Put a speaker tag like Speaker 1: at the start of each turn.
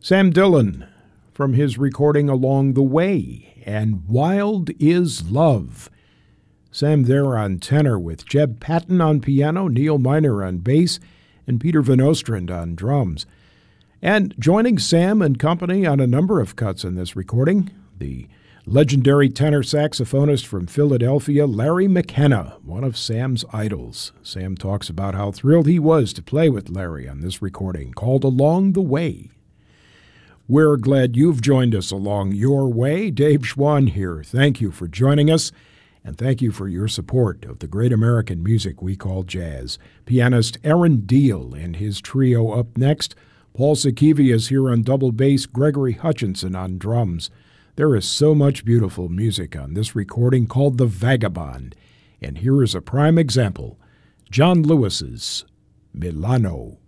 Speaker 1: Sam Dillon from his recording Along the Way and Wild is Love. Sam there on tenor with Jeb Patton on piano, Neil Miner on bass, and Peter Van Ostrand on drums. And joining Sam and company on a number of cuts in this recording, the legendary tenor saxophonist from Philadelphia, Larry McKenna, one of Sam's idols. Sam talks about how thrilled he was to play with Larry on this recording called Along the Way. We're glad you've joined us along your way. Dave Schwann here. Thank you for joining us, and thank you for your support of the great American music we call jazz. Pianist Aaron Deal and his trio up next. Paul Sakivi is here on double bass, Gregory Hutchinson on drums. There is so much beautiful music on this recording called The Vagabond, and here is a prime example, John Lewis's Milano.